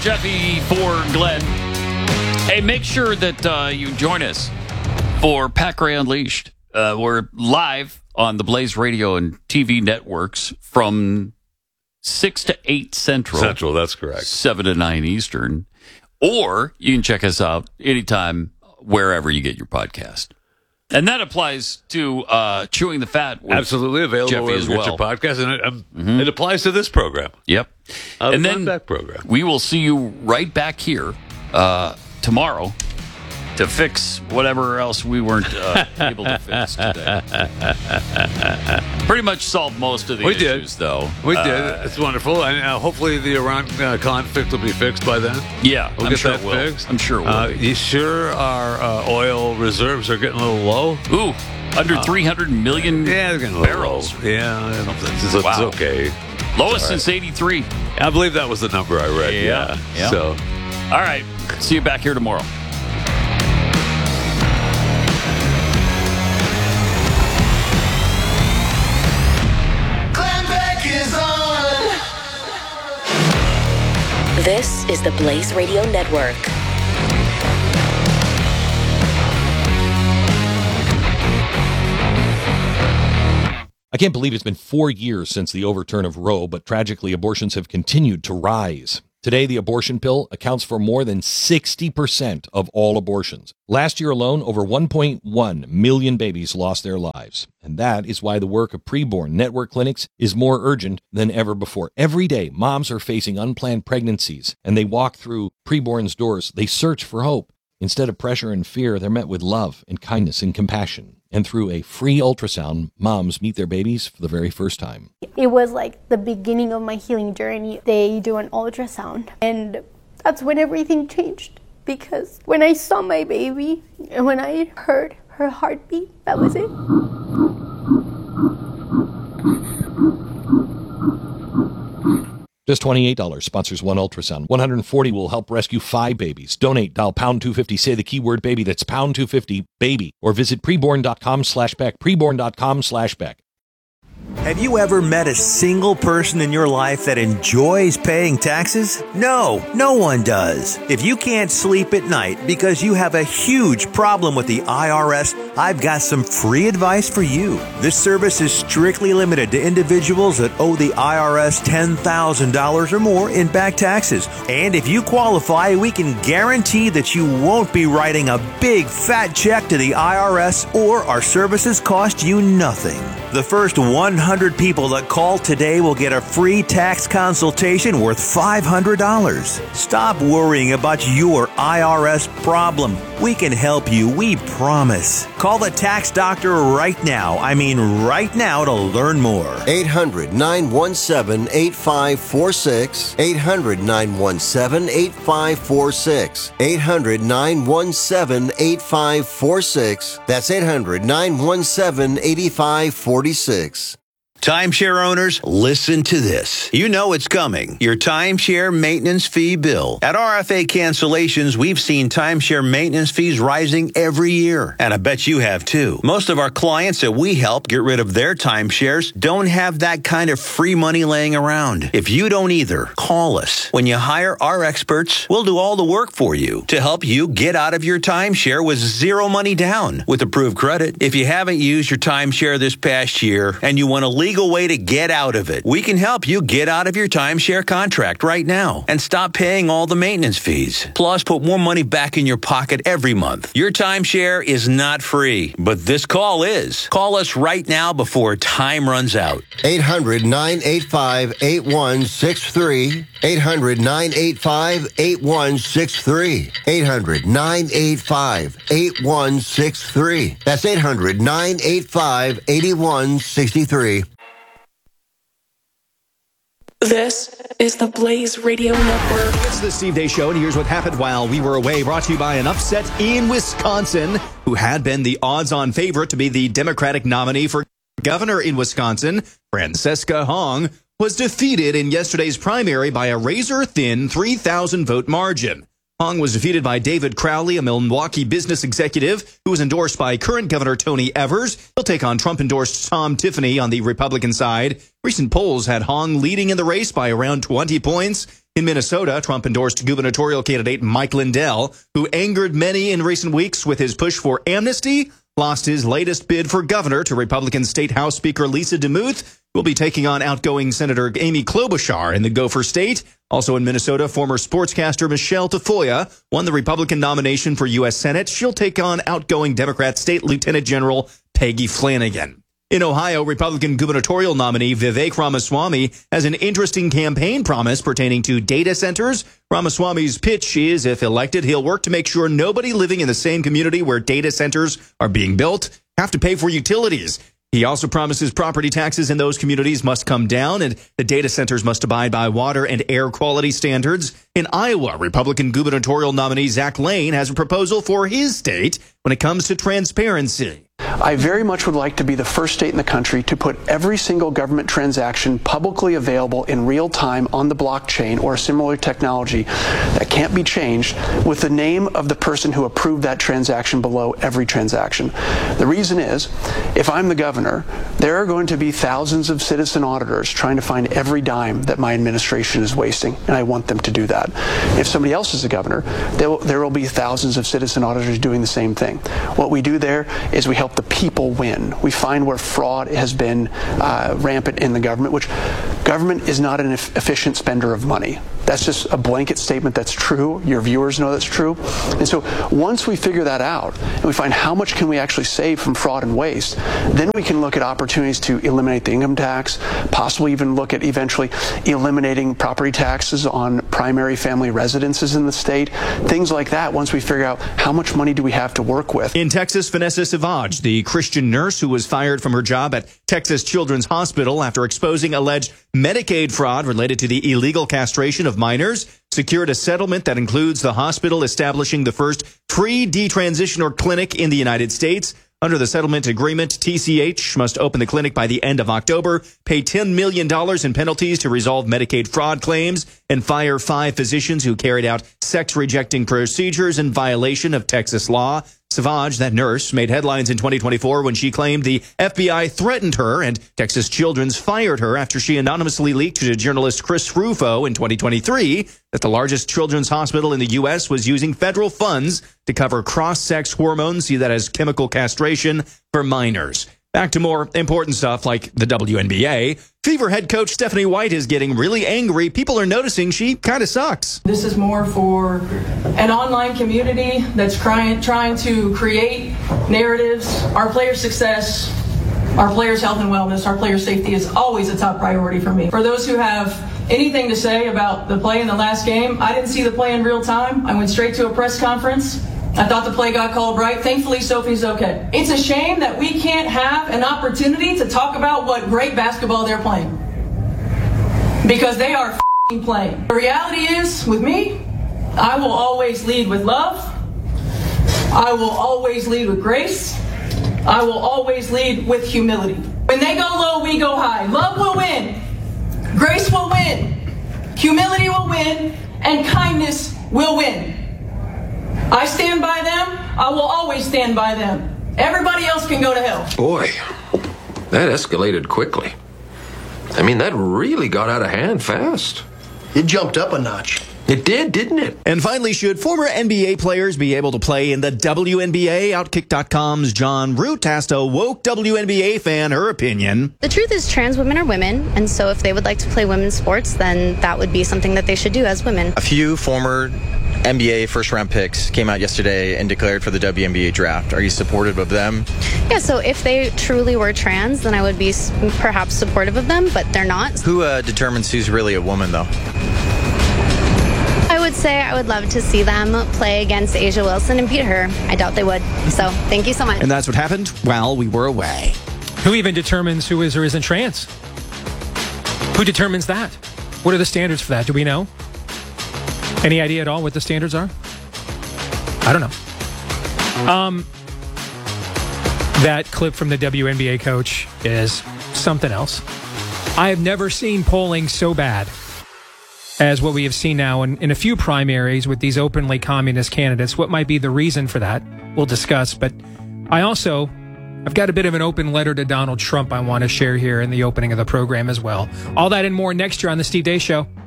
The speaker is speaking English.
Jeffy for Glenn. Hey, make sure that you join us for Pat Gray Unleashed. We're live on the Blaze Radio and TV networks from 6 to 8 Central. Central, that's correct. 7 to 9 Eastern. Or you can check us out anytime, wherever you get your podcast. And that applies to Chewing the Fat. With Absolutely available Jeffy wherever as you get well. your podcast, and it applies to this program. Yep. And then that program. we will see you right back here tomorrow to fix whatever else we weren't able to fix today. Pretty much solved most of the issues, though. We did. It's wonderful. And hopefully the Iran conflict will be fixed by then. Yeah, We'll I'm get sure that it will. fixed. I'm sure it will. You sure our oil reserves are getting a little low? Ooh, under 300 million Yeah, they're getting a little barrels. low. Yeah, it's Wow. okay. Lowest since 83. I believe that was the number I read. Yeah. So, All right. See you back here tomorrow. This is the Blaze Radio Network. I can't believe it's been 4 years since the overturn of Roe, but tragically abortions have continued to rise. Today, the abortion pill accounts for more than 60% of all abortions. Last year alone, over 1.1 million babies lost their lives. And that is why the work of preborn network clinics is more urgent than ever before. Every day, moms are facing unplanned pregnancies, and they walk through preborn's doors. They search for hope. Instead of pressure and fear, they're met with love and kindness and compassion. And through a free ultrasound, moms meet their babies for the very first time. It was like the beginning of my healing journey. They do an ultrasound, and that's when everything changed. Because when I saw my baby and when I heard her heartbeat, that was it. Just $28 sponsors one ultrasound. $140 will help rescue 5 babies. Donate, dial pound 250, say the keyword baby. That's pound 250 baby. Or visit preborn.com/Beck. Preborn.com/Beck. Have you ever met a single person in your life that enjoys paying taxes? No, no one does. If you can't sleep at night because you have a huge problem with the IRS, I've got some free advice for you. This service is strictly limited to individuals that owe the IRS $10,000 or more in back taxes. And if you qualify, we can guarantee that you won't be writing a big fat check to the IRS, or our services cost you nothing. The first 100 people that call today will get a free tax consultation worth $500. Stop worrying about your IRS problem. We can help you, we promise. Call the tax doctor right now. I mean right now, to learn more. 800-917-8546. 800-917-8546. 800-917-8546. That's 800-917-8546. Timeshare owners, listen to this. You know it's coming. Your timeshare maintenance fee bill. At RFA Cancellations, we've seen timeshare maintenance fees rising every year. And I bet you have too. Most of our clients that we help get rid of their timeshares don't have that kind of free money laying around. If you don't either, call us. When you hire our experts, we'll do all the work for you to help you get out of your timeshare with zero money down with approved credit. If you haven't used your timeshare this past year and you want to legal way to get out of it, we can help you get out of your timeshare contract right now and stop paying all the maintenance fees. Plus, put more money back in your pocket every month. Your timeshare is not free, but this call is. Call us right now before time runs out. 800-985-8163. 800-985-8163. 800-985-8163. That's 800-985-8163. This is the Blaze Radio Network. It's the Steve Day Show, and here's what happened while we were away. Brought to you by an upset in Wisconsin, who had been the odds-on favorite to be the Democratic nominee for governor in Wisconsin. Francesca Hong was defeated in yesterday's primary by a razor-thin 3,000-vote margin. Hong was defeated by David Crowley, a Milwaukee business executive who was endorsed by current Governor Tony Evers. He'll take on Trump-endorsed Tom Tiffany on the Republican side. Recent polls had Hong leading in the race by around 20 points. In Minnesota, Trump endorsed gubernatorial candidate Mike Lindell, who angered many in recent weeks with his push for amnesty, lost his latest bid for governor to Republican State House Speaker Lisa DeMuth, who will be taking on outgoing Senator Amy Klobuchar in the Gopher State. Also in Minnesota, former sportscaster Michelle Tafoya won the Republican nomination for U.S. Senate. She'll take on outgoing Democrat State Lieutenant General Peggy Flanagan. In Ohio, Republican gubernatorial nominee Vivek Ramaswamy has an interesting campaign promise pertaining to data centers. Ramaswamy's pitch is, if elected, he'll work to make sure nobody living in the same community where data centers are being built have to pay for utilities. He also promises property taxes in those communities must come down and the data centers must abide by water and air quality standards. In Iowa, Republican gubernatorial nominee Zach Lane has a proposal for his state when it comes to transparency. I very much would like to be the first state in the country to put every single government transaction publicly available in real time on the blockchain or a similar technology that can't be changed with the name of the person who approved that transaction below every transaction. The reason is, if I'm the governor, there are going to be thousands of citizen auditors trying to find every dime that my administration is wasting, and I want them to do that. If somebody else is the governor, there will be thousands of citizen auditors doing the same thing. What we do there is we help the people win. We find where fraud has been rampant in the government, which government is not an efficient spender of money. That's just a blanket statement that's true. Your viewers know that's true. And so once we figure that out and we find how much can we actually save from fraud and waste, then we can look at opportunities to eliminate the income tax, possibly even look at eventually eliminating property taxes on primary family residences in the state, things like that. Once we figure out how much money do we have to work with. In Texas, Vanessa Savage, the Christian nurse who was fired from her job at Texas Children's Hospital after exposing alleged Medicaid fraud related to the illegal castration of minors, secured a settlement that includes the hospital establishing the first free detransitioner clinic in the United States. Under the settlement agreement, TCH must open the clinic by the end of October, pay $10 million in penalties to resolve Medicaid fraud claims, and fire 5 physicians who carried out sex-rejecting procedures in violation of Texas law. Savage, that nurse, made headlines in 2024 when she claimed the FBI threatened her, and Texas Children's fired her after she anonymously leaked to journalist Chris Rufo in 2023 that the largest children's hospital in the U.S. was using federal funds to cover cross-sex hormones, see that as chemical castration, for minors. Back to more important stuff like the WNBA. Fever head coach Stephanie White is getting really angry. People are noticing she kind of sucks. This is more for an online community that's trying to create narratives. Our players' success, our players' health and wellness, our players' safety is always a top priority for me. For those who have anything to say about the play in the last game, I didn't see the play in real time. I went straight to a press conference. I thought the play got called right. Thankfully, Sophie's okay. It's a shame that we can't have an opportunity to talk about what great basketball they're playing. Because they are playing. The reality is, with me, I will always lead with love. I will always lead with grace. I will always lead with humility. When they go low, we go high. Love will win. Grace will win. Humility will win. And kindness will win. I stand by them. I will always stand by them. Everybody else can go to hell. Boy, that escalated quickly. I mean, that really got out of hand fast. It jumped up a notch. It did, didn't it? And finally, should former NBA players be able to play in the WNBA? Outkick.com's John Root asked a woke WNBA fan her opinion. The truth is trans women are women, and so if they would like to play women's sports, then that would be something that they should do as women. A few former NBA first-round picks came out yesterday and declared for the WNBA draft. Are you supportive of them? Yeah, so if they truly were trans, then I would be perhaps supportive of them, but they're not. Who determines who's really a woman, though? I would say I would love to see them play against A'ja Wilson and beat her. I doubt they would. So, thank you so much. And that's what happened while we were away. Who even determines who is or isn't trans? Who determines that? What are the standards for that? Do we know? Any idea at all what the standards are? I don't know. That clip from the WNBA coach is something else. I have never seen polling so bad as what we have seen now in a few primaries with these openly communist candidates. What might be the reason for that? We'll discuss. But I've got a bit of an open letter to Donald Trump I want to share here in the opening of the program as well. All that and more next year on The Steve Deace Show.